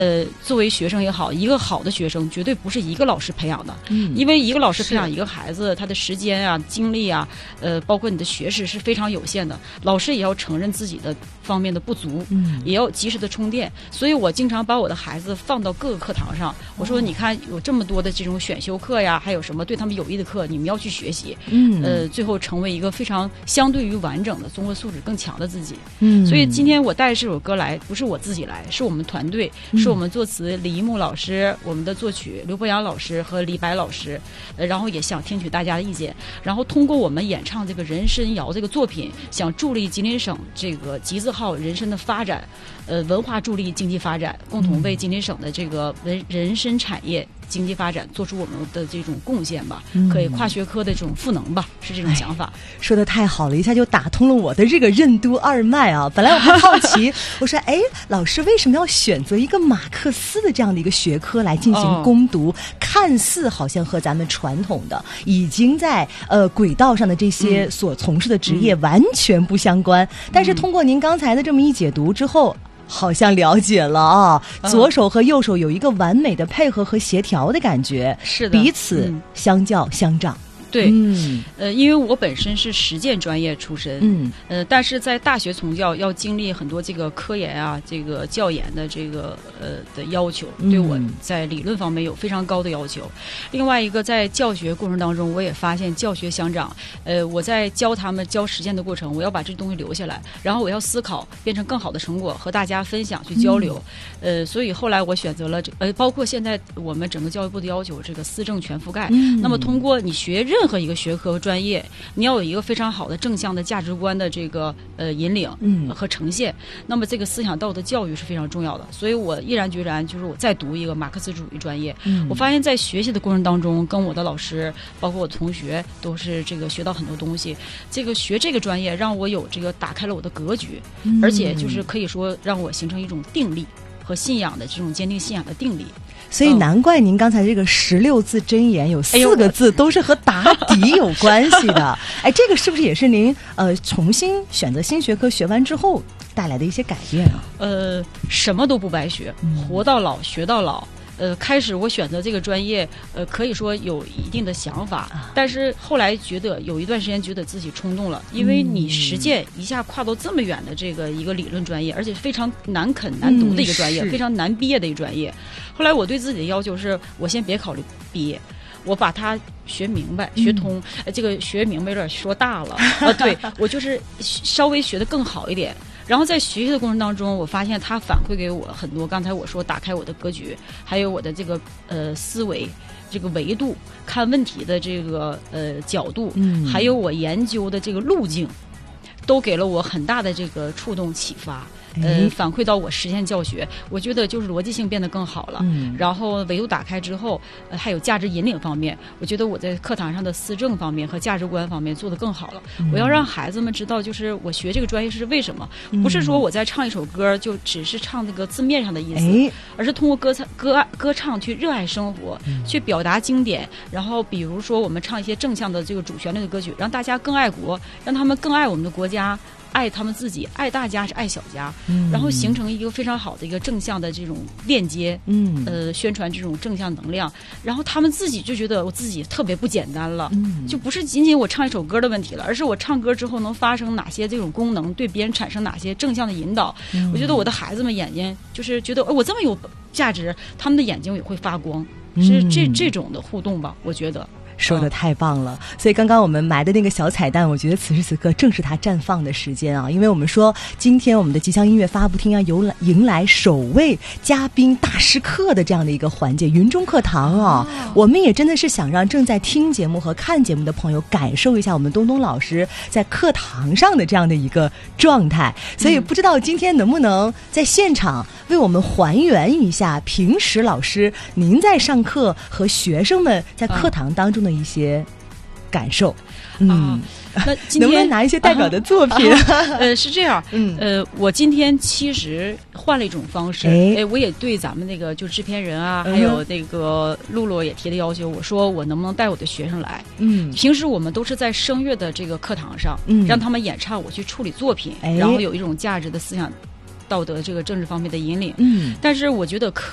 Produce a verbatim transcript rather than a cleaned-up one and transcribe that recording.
呃，作为学生也好，一个好的学生绝对不是一个老师培养的， 嗯， 因为一个老师培养一个孩子，他的时间啊、精力啊，呃，包括你的学识是非常有限的。老师也要承认自己的方面的不足，嗯，也要及时的充电。所以我经常把我的孩子放到各个课堂上，我说，你看有这么多的这种选修课呀，还有什么对他们有益的课，你们要去学习，嗯，呃，最后成为一个非常相对于完整的综合素质更强的自己。嗯，所以今天我带着这首歌来，不是我自己来，是我们团队，是我们作词李一木老师，我们的作曲刘博洋老师和李白老师，呃，然后也想听取大家的意见，然后通过我们演唱这个人参谣这个作品，想助力吉林省这个吉字号人参的发展，呃，文化助力经济发展，共同为吉林省的这个人人参产业经济发展做出我们的这种贡献吧，可以跨学科的这种赋能吧，是这种想法。 说的太好了，一下就打通了我的这个任督二脉啊！本来我还好奇，我说，哎，老师为什么要选择一个马克思的这样的一个学科来进行攻读？哦、看似好像和咱们传统的已经在呃轨道上的这些所从事的职业完全不相关，嗯、但是通过您刚才的这么一解读之后。好像了解了啊，左手和右手有一个完美的配合和协调的感觉， 是的， 彼此相较相长。 对，嗯，呃，因为我本身是实践专业出身，嗯，呃，但是在大学从教要经历很多这个科研啊，这个教研的这个呃的要求，对我在理论方面有非常高的要求。嗯、另外一个，在教学过程当中，我也发现教学相长，呃，我在教他们教实践的过程，我要把这东西留下来，然后我要思考，变成更好的成果和大家分享去交流，嗯、呃，所以后来我选择了这呃，包括现在我们整个教育部的要求，这个思政全覆盖。嗯、那么通过你学任何一个学科和专业，你要有一个非常好的正向的价值观的这个呃引领和呈现，嗯、那么这个思想道德教育是非常重要的。所以我毅然决然就是我再读一个马克思主义专业。嗯、我发现在学习的过程当中，跟我的老师，包括我的同学，都是这个学到很多东西。这个学这个专业让我有这个打开了我的格局，嗯、而且就是可以说让我形成一种定力和信仰的这种坚定信仰的定力。 所以难怪您刚才这个十六字真言有四个字都是和打底有关系的。哎，这个是不是也是您呃重新选择新学科学完之后带来的一些改变啊？ 呃，什么都不白学，活到老学到老。呃，开始我选择这个专业，呃，可以说有一定的想法，但是后来觉得有一段时间觉得自己冲动了，因为你实践一下跨到这么远的这个一个理论专业，而且非常难啃难读的一个专业，嗯、非常难毕业的一个专业。后来我对自己的要求是，我先别考虑毕业。我把它学明白、学通，呃、这个学明白有点说大了啊。对，我就是稍微学得更好一点。然后在学习的过程当中，我发现他反馈给我很多。刚才我说打开我的格局，还有我的这个呃思维、这个维度、看问题的这个呃角度，嗯，还有我研究的这个路径，都给了我很大的这个触动启发。呃，反馈到我实践教学，我觉得就是逻辑性变得更好了。嗯，然后维度打开之后，呃，还有价值引领方面，我觉得我在课堂上的思政方面和价值观方面做得更好了。嗯、我要让孩子们知道，就是我学这个专业是为什么，嗯、不是说我在唱一首歌就只是唱这个字面上的意思，哎、而是通过歌唱歌歌唱去热爱生活，嗯、去表达经典。然后比如说我们唱一些正向的这个主旋律的歌曲，让大家更爱国，让他们更爱我们的国家。爱他们自己，爱大家是爱小家，嗯、然后形成一个非常好的一个正向的这种链接，嗯，呃，宣传这种正向能量，然后他们自己就觉得我自己特别不简单了，嗯、就不是仅仅我唱一首歌的问题了，而是我唱歌之后能发生哪些这种功能，对别人产生哪些正向的引导。嗯、我觉得我的孩子们眼睛就是觉得，哦，我这么有价值，他们的眼睛也会发光，是这这种的互动吧，我觉得。 说的太棒了，所以刚刚我们埋的那个小彩蛋，我觉得此时此刻正是它绽放的时间啊！因为我们说今天我们的吉祥音乐发布厅要由迎来首位嘉宾大师课的这样的一个环节，云中课堂啊！哦、我们也真的是想让正在听节目和看节目的朋友感受一下我们东东老师在课堂上的这样的一个状态，所以不知道今天能不能在现场为我们还原一下平时老师您在上课和学生们在课堂当中的一些感受。嗯， 啊、那今天能不能拿一些代表的作品？ 啊啊、呃，是这样，嗯，呃，我今天其实换了一种方式，哎，哎我也对咱们那个就是制片人啊，嗯、还有那个露露也提了要求，我说我能不能带我的学生来？嗯，平时我们都是在声乐的这个课堂上，嗯，让他们演唱，我去处理作品，哎、然后有一种价值的思想、道德这个政治方面的引领，嗯，但是我觉得